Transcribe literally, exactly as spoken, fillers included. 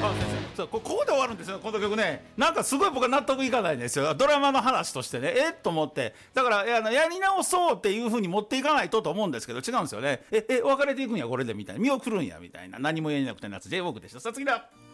あ、先生、そう、こここで終わるんですよ、この曲ね。なんかすごい僕は納得いかないんですよ。ドラマの話としてね、えっと思って。だから、や、やり直そうっていう風に持っていかないとと思うんですけど、違うんですよね。え、え、別れていくんや、これで、みたいな。見送るんや、みたいな。何も言えなくてなつ、J-ウォークでした。さあ、次だ。